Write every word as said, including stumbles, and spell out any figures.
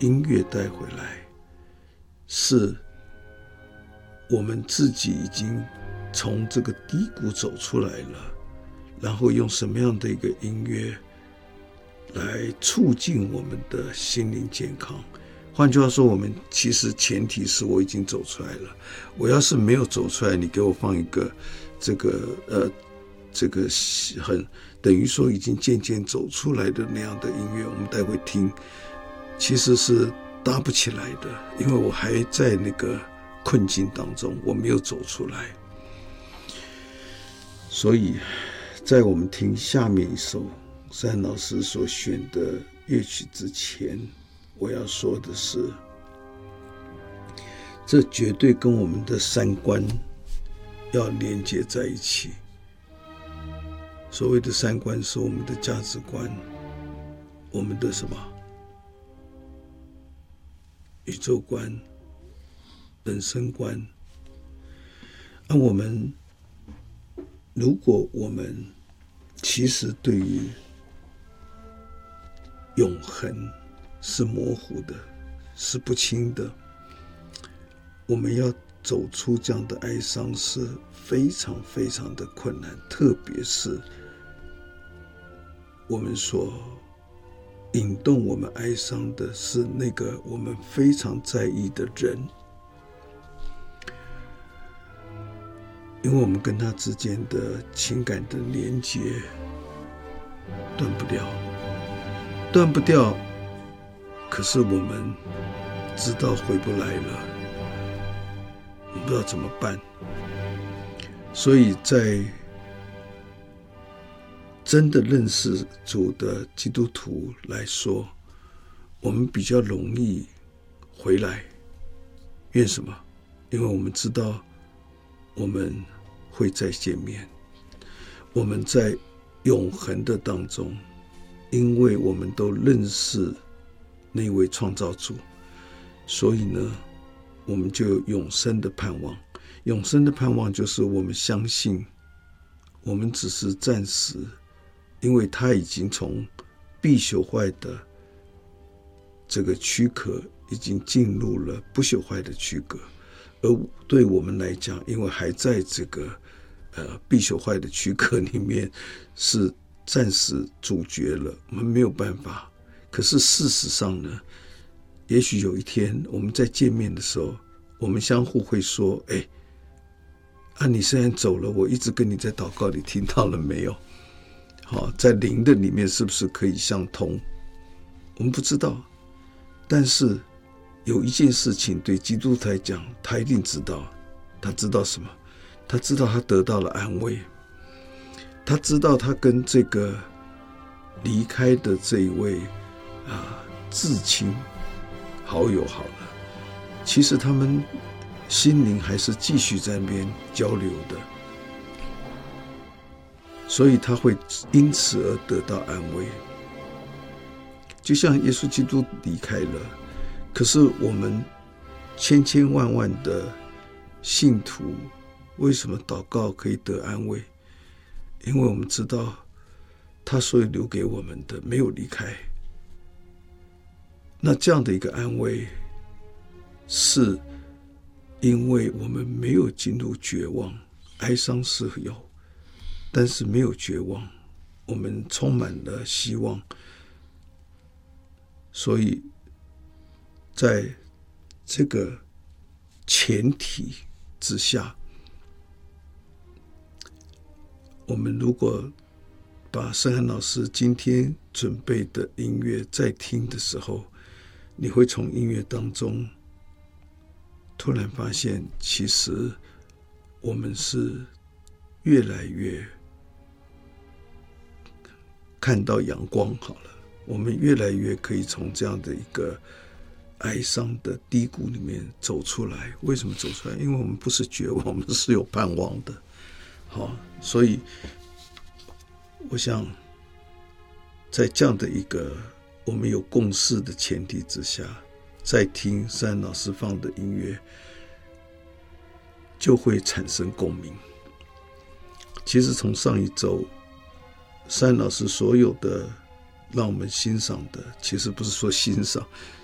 音乐带回来，是我们自己已经从这个低谷走出来了，然后用什么样的一个音乐来促进我们的心灵健康。换句话说，我们其实前提是我已经走出来了。我要是没有走出来，你给我放一个这个呃这个很等于说已经渐渐走出来的那样的音乐，我们待会听，其实是搭不起来的，因为我还在那个困境当中，我没有走出来。所以在我们听下面一首山老师所选的乐曲之前，我要说的是，这绝对跟我们的三观要连接在一起。所谓的三观是我们的价值观，我们的什么宇宙观、人生观。而我们如果我们其实对于永恒是模糊的，是不清的，我们要走出这样的哀伤是非常非常的困难，特别是我们所引动我们哀伤的是那个我们非常在意的人，因为我们跟他之间的情感的连结断不掉，断不掉，可是我们知道回不来了，我们不知道怎么办。所以在真的认识主的基督徒来说，我们比较容易回来。因为什么？因为我们知道我们会再见面，我们在永恒的当中，因为我们都认识那位创造主，所以呢，我们就有永生的盼望。永生的盼望就是我们相信，我们只是暂时，因为他已经从必朽坏的这个躯壳已经进入了不朽坏的躯壳，而对我们来讲，因为还在这个呃必朽坏的躯壳里面，是暂时主角了，我们没有办法。可是事实上呢，也许有一天我们在见面的时候，我们相互会说，哎，啊你虽然走了，我一直跟你在祷告里听到了没有？好，在灵的里面是不是可以相通？我们不知道，但是有一件事情对基督徒来讲，他一定知道。他知道什么？他知道他得到了安慰，他知道他跟这个离开的这一位啊至亲好友好了，其实他们心灵还是继续在那边交流的，所以他会因此而得到安慰。就像耶稣基督离开了，可是我们千千万万的信徒为什么祷告可以得安慰？因为我们知道他所有留给我们的没有离开。那这样的一个安慰，是因为我们没有进入绝望，哀伤是有，但是没有绝望，我们充满了希望。所以在这个前提之下，我们如果把圣涵老师今天准备的音乐在听的时候，你会从音乐当中突然发现，其实我们是越来越看到阳光好了，我们越来越可以从这样的一个哀伤的低谷里面走出来。为什么走出来？因为我们不是绝望，我们是有盼望的。好，所以我想在这样的一个我们有共识的前提之下，再听圣涵老师放的音乐，就会产生共鸣。其实从上一周圣涵老师所有的让我们欣赏的，其实不是说欣赏，